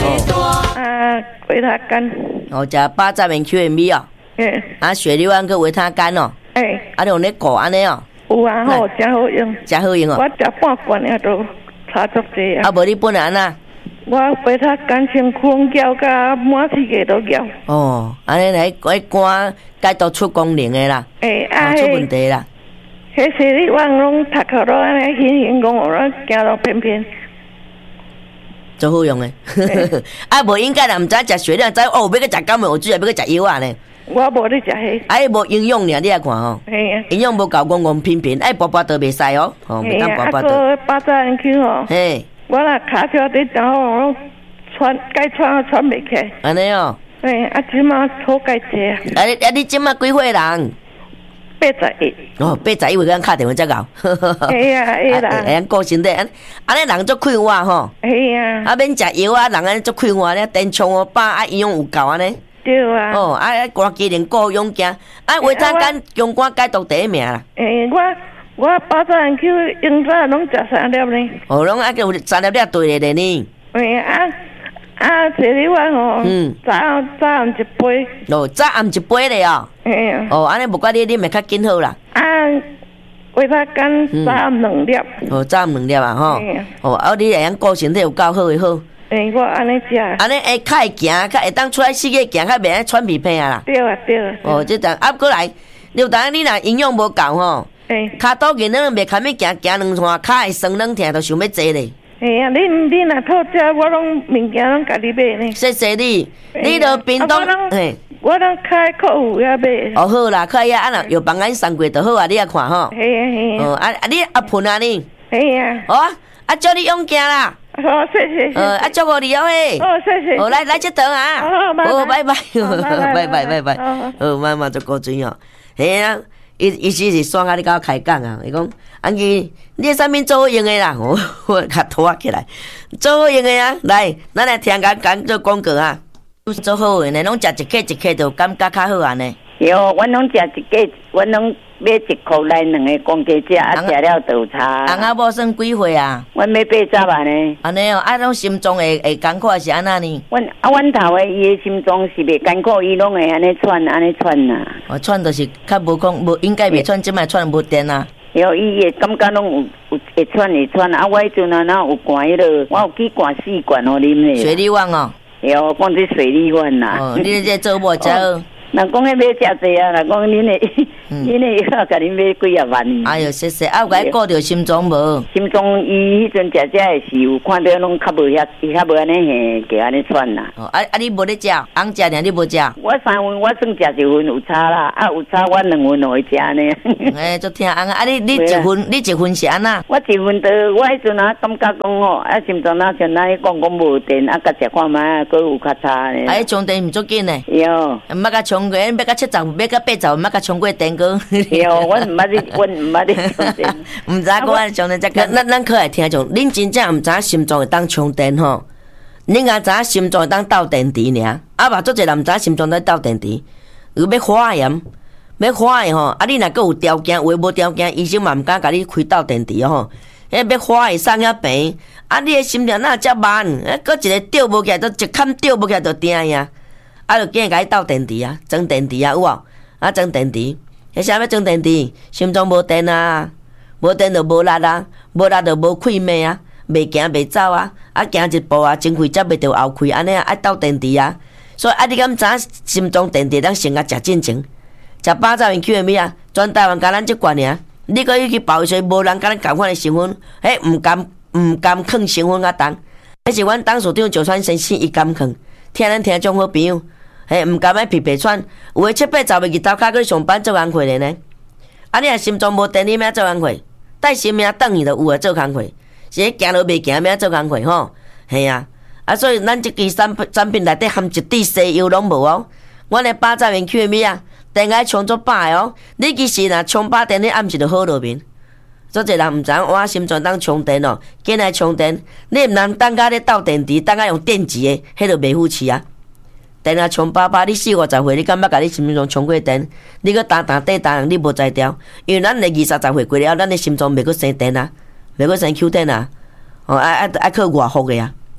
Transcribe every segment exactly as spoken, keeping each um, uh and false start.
啊，维他干。 哦，食八十元 Q M B 哦。 嗯。 啊，雪梨湾个维他干哦。 诶。 啊，你用咧顾安尼哦。 有啊，好，真好用。 真好用哦。 我食半罐也都差足济啊。 啊，无你本来安那？ 我维他干先空胶甲满体个都胶。 哦，安尼来来肝解毒出功能的啦。 诶，啊， 出问题啦。 迄雪梨湾拢读课都安尼轻轻讲，我行到偏偏。 最好用诶，啊无应该啦，毋知食雪梨，知哦，要去食感冒有水啊，要去食药啊呢。 我无咧食迄。 啊，伊无营养尔，你来看吼。 嘿啊。营养无够，戆戆偏偏，哎，跋跋倒袂使哦，吼，袂当跋跋倒。 啊，八十元去吼。嘿。我若骹车伫走，我喘，该喘啊喘袂起来。 安尼哦。 嘿，啊，即马好该济啊。 啊，你啊，你即马几岁人？ 八十一。 哦，八十一岁，咱敲电话才到。 嘿啊，会啦。 会顾身体，安安尼人足快活吼。 嘿啊。啊， 免食药啊，人安尼足快活咧，电冲哦，饱啊，营养有够安尼。 对啊。哦， 啊，肝机能顾勇健，啊，维他干强肝解毒第一名啦。 诶，我我八十元去用早拢食三粒呢。 哦，拢啊有三粒粒对咧呢。 诶啊啊，雪梨湾吼，嗯，早早暗一杯。 哦，早暗一杯咧哦。嘿啊。哦，安尼无怪你啉会较紧好啦。 啊，维他干早暗两粒。 哦，早暗两粒啊吼。哦，啊，你会晓顾身体有够好诶好。 诶，我安尼食。 安尼会较会行，较会当出来世界行，较袂爱喘鼻涕啊啦。 对啊，对啊。哦， 即阵啊，过来，刘达，你若营养无够吼，诶，骹肚硬软，袂堪要行行两趟，骹会酸软疼，都想要坐咧。 嘿啊，你你若讨食，我拢物件拢家己买呢。 谢谢你，你著便当嘿。我拢开客户遐买。哦， 好啦，开遐啊若药房咱送过就好啊，你来看吼。 嘿啊嘿啊。哦， 啊啊，你阿喷啊你？ 嘿啊。 好啊，啊祝你勇健啦。 好，谢谢。 呃，啊，祝福你哦嘿。 哦，谢谢。 好，来来佚佗啊。 好，拜拜。 好，拜拜，拜拜，拜拜。好，慢慢做古锥哦。嘿啊，伊伊时是爽啊，你甲我开讲啊。伊讲，安吉，你啥物做好用的啦？我我甲拖起来，做好用的啊。来，咱来听讲讲做广告啊。做好用的，拢食一克一克就感觉较好安尼。 有，阮拢食一个，阮拢买一箍来两个公鸡食，啊食了就有差。 翁仔某算几岁啊？ 阮要八十万呢。 安尼哦，啊，拢心脏会会艰苦是安那呢？ 阮啊，阮头诶，伊诶心脏是袂艰苦，伊拢会安尼喘，安尼喘呐。 哦，喘就是较无讲，无应该袂喘，即摆喘无电啊。 有，伊会感觉拢有有会喘会喘啊！我迄阵啊，哪有灌迄落，我有去灌四罐互啉咧。 水利湾哦。 有，讲这水利湾呐。 哦，你这做无只好。 人讲迄买遮济啊，人讲恁诶，恁诶药甲恁买几啊万。 哎哟，谢谢，啊，有甲伊顾着心脏无？ 心脏伊迄阵食遮诶是有看到拢较无遐，伊较无安尼嘿，加安尼喘啦。 哦，啊啊，你无咧食，翁食尔你无食？ 我三份，我算食一份有差啦，啊有差我两份会食呢。 哎，足听翁啊，你你一份，你一份是安那？ 我一份都我迄阵啊感觉讲哦，啊心脏哪像咱讲讲无电，啊甲食看卖，佫有较差呢。 啊，充电毋足紧呢。 有。 毋捌甲充过，要甲七十，要甲八十，毋捌甲充过电过。 有，我毋捌咧，我毋捌咧充电。 毋知讲安充电，咱咱咱可爱听众，恁真正毋知心脏会当充电吼？恁也知心脏会当斗电池尔，啊嘛足侪人毋知心脏在斗电池，如要化验，要化验吼，啊你若佫有条件，有诶无条件，医生嘛毋敢甲你开斗电池吼。迄要化验送遐病，啊你诶心跳哪遮慢？啊，佫一个吊无起来，都一坎吊无起来就定呀。啊，就惊甲伊斗电池啊，装电池啊，有无？啊，装电池，迄啥要装电池？心脏无电啊，无电就无力啊，无力就无气脉啊，袂行袂走啊，啊行一步啊，前开才袂着后开，安尼啊，爱斗电池啊。所以啊，你敢知心脏电池咱先啊食进前，食八十元 Q M B 啊，全台湾甲咱即罐尔。你可以去保卫所，无人甲咱共款的成分，迄毋甘毋甘放成分较重，迄是阮董事长石川先生伊甘放，听咱听众好朋友。嘿，毋甘爱皮皮喘，有诶七八十个日头骹去上班做工课咧呢。啊，你若心脏无电，你要做工课，带生命等于就有诶做工课，是迄行路袂行要做工课吼。嘿啊，啊所以咱即支产品产品内底含一滴西药拢无哦。阮诶八十元 Q M B 啊，电爱充足饱诶哦。你其实若充饱电，你暗时就好落面。做侪人毋知影，我心脏当充电哦，紧来充电，你毋通等甲咧斗电池，等甲用电池诶，迄就袂富气啊。电啊充饱饱，你四五十岁，你敢捌甲你心脏充过电？你搁打打底打，你无才调，因为咱咧二三十岁过了，咱咧心脏袂搁生电啊，袂搁生 Q 电啊，哦爱爱爱靠外服的啊，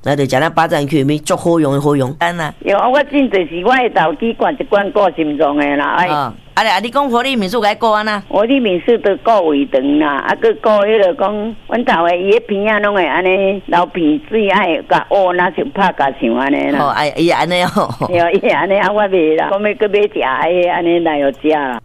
那就食咱巴掌 Q M B 足好用的好用，安啦。 有我真就是我的手机管一管顾心脏的啦，哎。 啊，啊咧，啊你讲活力民宿该顾安啦？ 活力民宿都顾胃肠啦，啊个顾迄个讲，阮头个伊个片啊拢会安尼流鼻水，爱甲乌那像拍甲像安尼啦。 哦，哎伊安尼哦。 对，伊安尼啊，我袂啦，讲要搁买食个安尼来互食啦。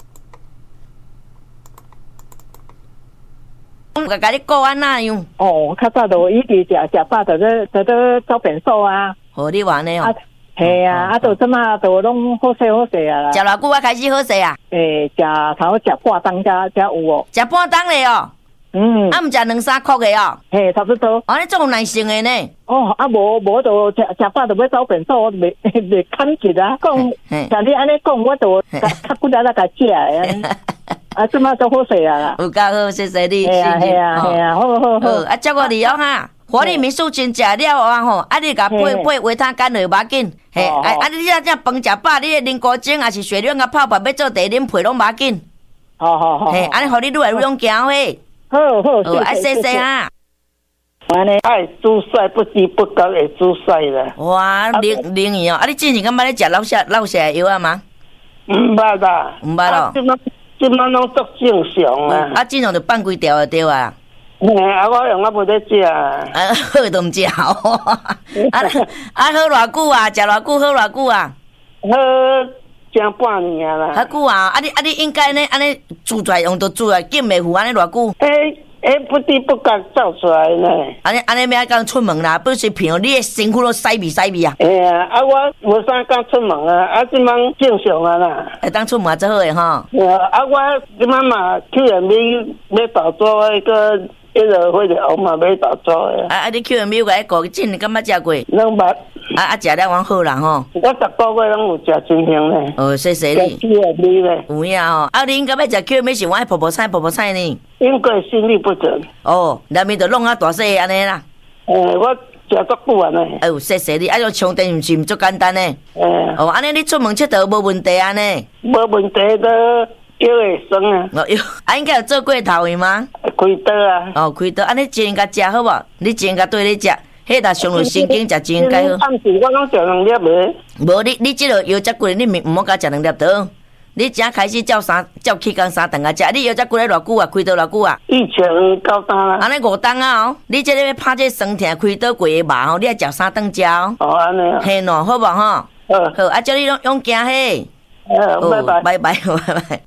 我甲你顾安那样？ 哦，较早就伊伫食食饱，就咧就咧走便所啊。 哦，你话呢哦？ 系啊，啊，就即马就拢好势好势啊啦。 食偌久啊开始好势啊？ 诶，食头食半当才才有哦。 食半当嘞哦。 嗯。 啊，毋食两三箍的哦。 嘿，差不多。 哦，你足有耐性的呢。 哦，啊无无就食食饱就要走便所，我袂袂砍一啊。讲，像你安尼讲，我就较较骨力来甲食的。啊，即马都好势啊啦。 有够好，谢谢你。 系啊系啊系啊，好好好。 啊，照顾你哦哈。活力民宿真食了啊吼，啊你甲配配维他干就无要紧，嘿，啊啊你这这饭食饱，你的啉高精还是血量啊泡泡要做茶啉配拢无要紧。 好好好。 嘿，安尼互你愈来愈勇行嘿。 好好， 哦，爱谢谢啊。 安尼爱煮菜不知不觉会煮菜啦。 哇，灵灵验哦！啊，你之前敢捌咧食老下老下药啊吗？ 毋捌啦， 毋捌咯。 即摆即摆拢足正常啊。 啊，正常就放几条就对啊。 嘿，啊，我用我无咧食。啊， 好都毋食哦。啊啊，好偌久啊？食偌久？好偌久啊？ 好，正半年啊啦。 好久啊！啊你啊你应该呢？安尼煮出来用都煮来紧袂糊，安尼偌久？ 诶诶，不知不觉走出来呢。 安尼安尼要讲出门啦，不是骗你的身躯都洗味洗味啊！ 哎呀，啊我无啥敢出门啊，啊即摆正常啊啦。 会当出门最好诶吼。 啊，啊我即摆嘛去人民要投资迄个迄个迄个红嘛要投资诶。 啊啊！你去人民个个真敢捌食过？ 拢捌。 啊啊！食了往好啦吼。 我十个月拢有食真香咧。 哦，谢谢你。 去人民咧。 有影吼，啊你应该要食 Q M 是我爱婆婆菜婆婆菜呢。 因为心律不整。 哦，内面就弄啊大细安尼啦。 诶，我食足久啊呢。 哎呦，谢谢你，啊用充电毋是毋足简单呢。 诶。 哦，安尼你出门佚佗无问题安尼。 无问题都腰会酸啊。 哦哟，啊应该有做过头位吗？ 开刀啊。 哦，开刀，安尼真甲食好无？你真甲对你食，迄若上有神经食真该好。 暗时我拢食两粒诶。 无你你即落腰遮骨，你毋好甲食两粒倒。你正开始照三照气工三顿啊食，你腰遮骨咧偌久啊？开刀偌久啊？ 以前九当啦。 安尼五当啊哦！你即个要拍这酸痛开刀过的肉吼，你爱食三顿食哦。 哦，安尼啊。 嘿喏，好无吼？好。好，啊，叫你勇勇行嘿。 好，拜拜。 拜拜，拜拜。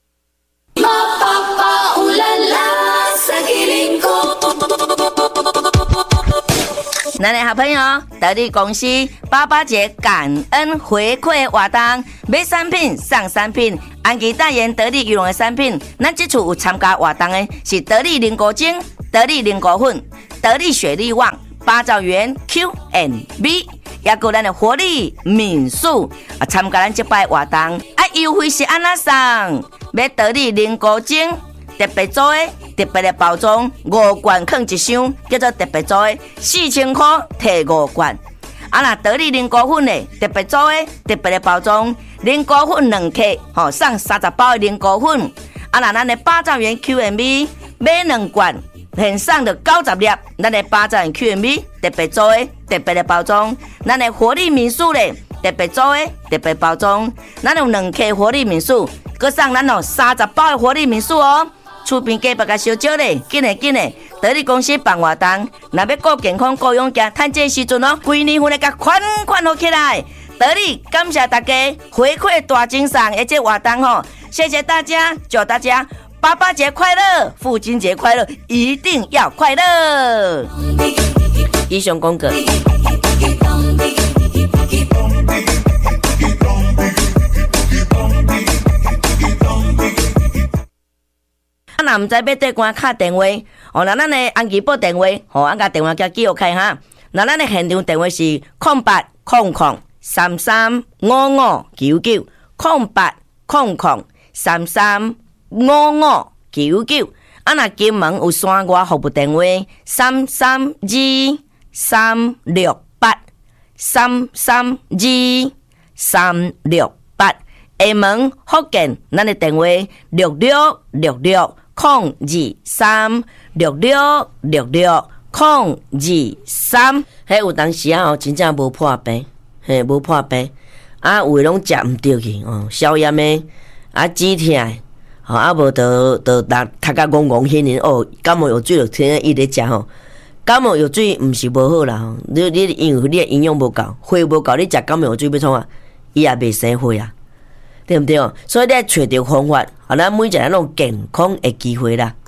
咱的好朋友，得力公司八八节感恩回馈活动，买产品送产品，安吉代言得力羽绒的产品。咱这次有参加活动的是得力凝固精、得力凝固粉、得力雪力旺、八兆元 Q and B， 也有咱的活力民宿啊，参加咱这摆活动，啊优惠是安那送，买得力凝固精。特别做的特别的包装，五罐放一箱，叫做特别做的，四千块摕五罐。啊，那得力凝固粉的特别做的特别的包装，凝固粉两克，吼送三十包的凝固粉。啊，那咱的八兆元 Q M B 买两罐，现送着九十粒。咱的八兆元 Q M B 特别做的特别的包装，咱的活力民宿咧特别做的特别包装，咱有两克活力民宿，佮送咱哦三十包的活力民宿哦。厝边隔壁甲烧酒咧，紧诶紧诶！得力公司办活动，若要顾健康、顾勇健，趁这时阵哦，规年份诶甲款款好起来。得力感谢大家回馈大精神，而且活动吼，谢谢大家，祝大家爸爸节快乐，父亲节快乐，一定要快乐。以上讲过。啊，若毋知要对官敲电话，哦，那咱的安吉报电话，吼、哦，俺甲电话叫记录开哈。那咱的现场电话是空八空空三三五五九九，空八空空三三五五九九。啊，若金门有山外服务电话三三二三六八三三二三六八。厦门福建，咱的电话六六六六。空二三六六六六空二三，迄有当时啊，真正无破病，嘿，无破病，啊，有诶拢食毋着去哦，消炎诶，啊，止痛诶，吼，啊无得得逐读甲戆戆迄年哦，感冒药水就天天伊咧食吼，感冒药水毋是无好啦吼，你你因为你诶营养无够，血无够，你食感冒药水要创啊，伊也袂生血啊，对毋对？所以你要找着方法，啊，咱每一个人拢健康诶机会啦。